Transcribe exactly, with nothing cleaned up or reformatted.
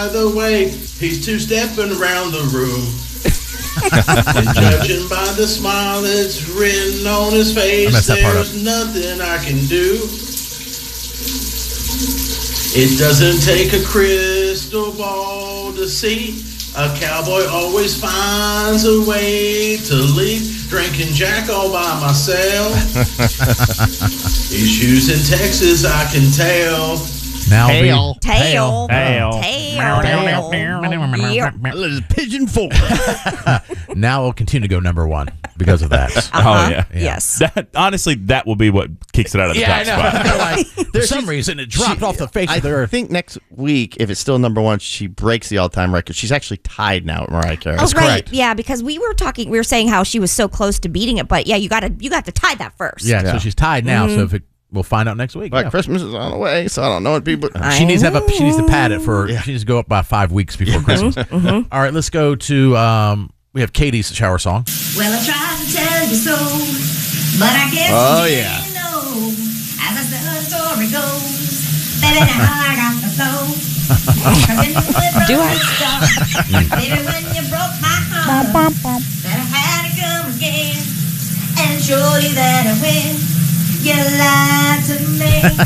by the way, he's two-stepping around the room. And judging by the smile that's written on his face, there's nothing I can do. It doesn't take a crystal ball to see. A cowboy always finds a way to leave. Drinking Jack all by myself. Issues in Texas, I can tell. Now tail. Tail. Tail. Tail. Tail. Pigeon four. Now we'll continue to go number one because of that. Uh-huh. Oh, yeah. Yeah. Yes. That, honestly, that will be what kicks it out of the Yeah, top I know. spot. Like, for some reason, it dropped She- off the face I of the earth. think next week, if it's still number one, she breaks the all-time record. She's actually tied now with Mariah Carey. Oh, right. correct. Yeah, because we were talking, we were saying how she was so close to beating it, but yeah, you got to you got to tie that first. Yeah, Yeah. so she's tied now. So if it, we'll find out next week. But Yeah. Christmas is on the way, so I don't know what people. She needs to have a. She needs to pad it for. Yeah. She needs to go up by five weeks before Christmas. All right, let's go to. Um, we have Katie's shower song. Well, I tried to tell you so, but I guess Oh, you yeah. didn't know. As I said, the story goes, baby, now I got the flow. Do I? Baby, when you broke my heart, that I had to come again and show you that I win. You lied to me.